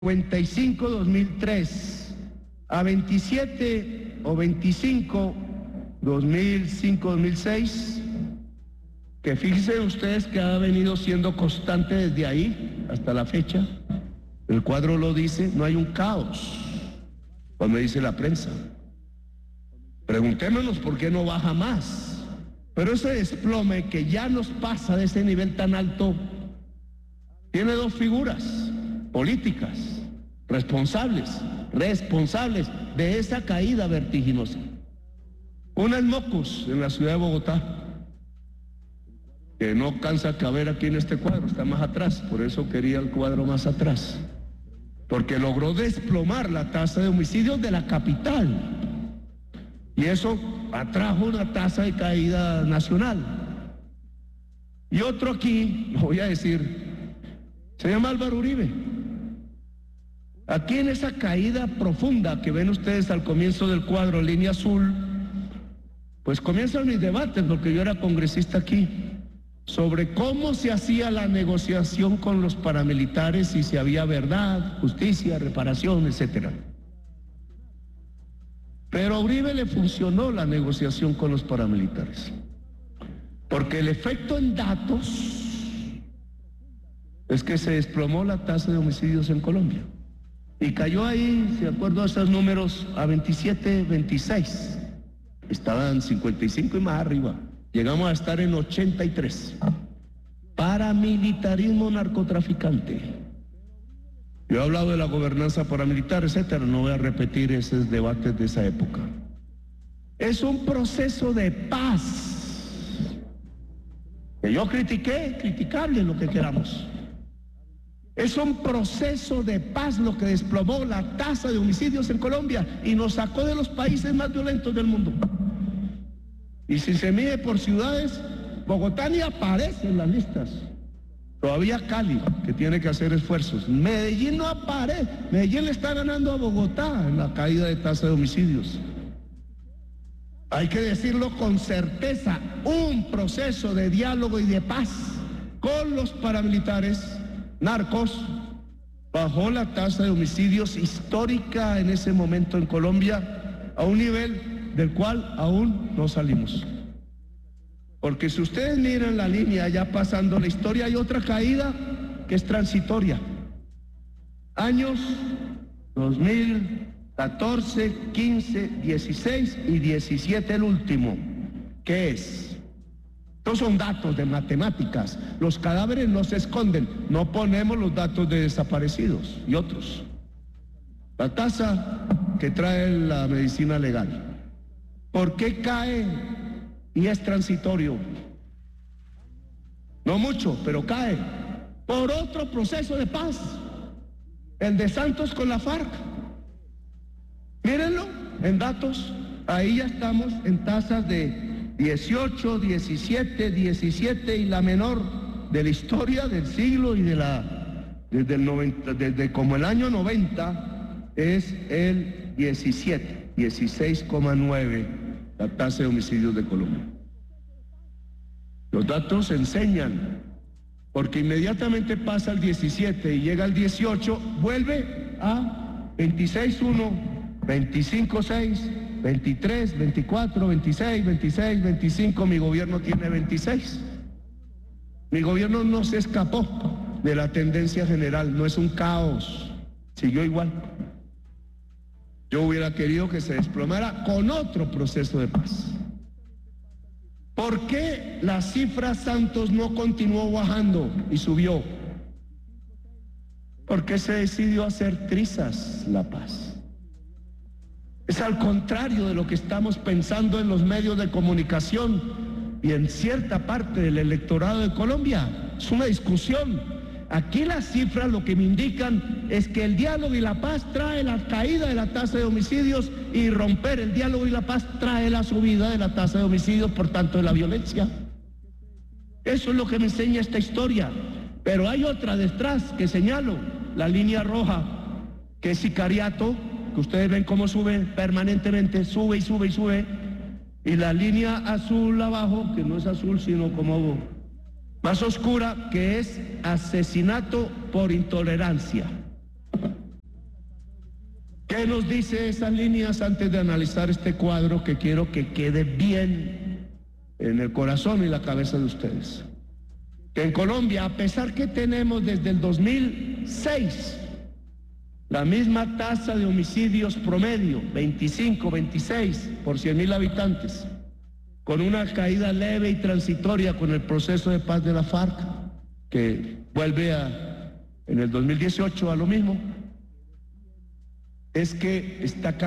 55-2003, a 27 o 25, 2005-2006, que fíjense ustedes que ha venido siendo constante desde ahí hasta la fecha. El cuadro lo dice, no hay un caos, como dice la prensa. Preguntémonos por qué no baja más. Pero ese desplome que ya nos pasa de ese nivel tan alto, tiene dos figuras políticas responsables de esa caída vertiginosa. Una es Mocus, en la ciudad de Bogotá, que no cansa caber aquí en este cuadro, está más atrás, por eso quería el cuadro más atrás, porque logró desplomar la tasa de homicidios de la capital, y eso atrajo una tasa de caída nacional. Y otro aquí, lo voy a decir, se llama Álvaro Uribe. Aquí en esa caída profunda que ven ustedes al comienzo del cuadro, línea azul, pues comienzan mis debates, porque yo era congresista aquí, sobre cómo se hacía la negociación con los paramilitares y si había verdad, justicia, reparación, etcétera. Pero a Uribe le funcionó la negociación con los paramilitares, porque el efecto en datos es que se desplomó la tasa de homicidios en Colombia y cayó ahí, de acuerdo a esos números, a 27, 26. Estaban 55 y más arriba. Llegamos a estar en 83. Paramilitarismo narcotraficante. Yo he hablado de la gobernanza paramilitar, etcétera. No voy a repetir esos debates de esa época. Es un proceso de paz que yo critiqué, criticable, lo que queramos. Es un proceso de paz lo que desplomó la tasa de homicidios en Colombia y nos sacó de los países más violentos del mundo. Y si se mide por ciudades, Bogotá ni aparece en las listas. Todavía Cali, que tiene que hacer esfuerzos. Medellín no aparece. Medellín le está ganando a Bogotá en la caída de tasa de homicidios. Hay que decirlo con certeza, un proceso de diálogo y de paz con los paramilitares narcos bajó la tasa de homicidios histórica en ese momento en Colombia a un nivel del cual aún no salimos. Porque si ustedes miran la línea ya pasando la historia, hay otra caída que es transitoria. Años 2014, 15, 16 y 17 el último. ¿Qué es? Estos son datos de matemáticas. Los cadáveres no se esconden. No ponemos los datos de desaparecidos y otros. La tasa que trae la medicina legal. ¿Por qué cae y es transitorio? No mucho, pero cae. Por otro proceso de paz. El de Santos con la FARC. Mírenlo en datos. Ahí ya estamos en tasas de 18, 17, 17 y la menor de la historia del siglo y desde como el año 90 es el 17, 16,9 la tasa de homicidios de Colombia. Los datos enseñan, porque inmediatamente pasa el 17 y llega el 18, vuelve a 26,1, 25,6, 23, 24, 26, 26, 25, mi gobierno tiene 26. Mi gobierno no se escapó de la tendencia general, no es un caos, siguió igual. Yo hubiera querido que se desplomara con otro proceso de paz. ¿Por qué la cifra Santos no continuó bajando y subió? Porque se decidió hacer trizas la paz. Es al contrario de lo que estamos pensando en los medios de comunicación y en cierta parte del electorado de Colombia. Es una discusión. Aquí las cifras lo que me indican es que el diálogo y la paz trae la caída de la tasa de homicidios y romper el diálogo y la paz trae la subida de la tasa de homicidios, por tanto de la violencia. Eso es lo que me enseña esta historia. Pero hay otra detrás que señalo, la línea roja, que es sicariato, que ustedes ven cómo sube permanentemente, sube y sube y sube, y la línea azul abajo, que no es azul sino como más oscura, que es asesinato por intolerancia. ¿Qué nos dice esas líneas antes de analizar este cuadro que quiero que quede bien en el corazón y la cabeza de ustedes? Que en Colombia, a pesar que tenemos desde el 2006 la misma tasa de homicidios promedio, 25, 26 por 100.000 habitantes, con una caída leve y transitoria con el proceso de paz de la FARC, que vuelve en el 2018 a lo mismo, es que está